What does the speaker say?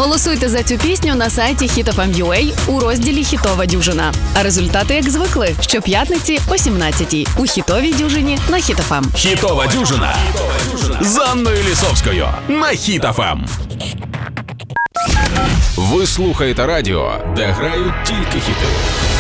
Голосуйте за цю пісню на сайті Hit.fm.ua у розділі «Хітова дюжина». А результати, як звикли, щоп'ятниці о 17-й у «Хітовій дюжині» на Hit.fm. Хітова дюжина з Анною Лісовською на Hit.fm. Ви слухаєте радіо, де грають тільки хіти.